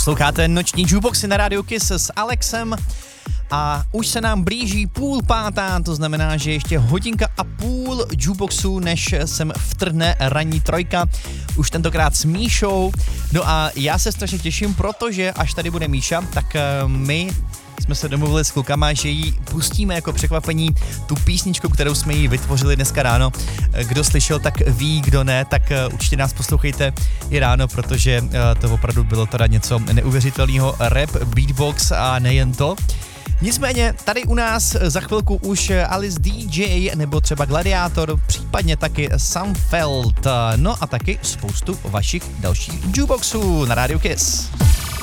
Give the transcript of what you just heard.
Posloucháte noční jukeboxy na Radio Kiss s Alexem a už se nám blíží 4:30, to znamená, že ještě hodinka a půl jukeboxu, než sem vtrhne ranní trojka, už tentokrát s Míšou. No a já se strašně těším, protože až tady bude Míša, tak my jsme se domluvili s klukama, že jí pustíme jako překvapení tu písničku, kterou jsme jí vytvořili dneska ráno. Kdo slyšel, tak ví, kdo ne, tak určitě nás poslouchejte i ráno, protože to opravdu bylo teda něco neuvěřitelného. Rap, beatbox a nejen to. Nicméně tady u nás za chvilku už Alice DJ nebo třeba Gladiátor, případně taky Samfeld, no a taky spoustu vašich dalších jukeboxů na Radio Kiss.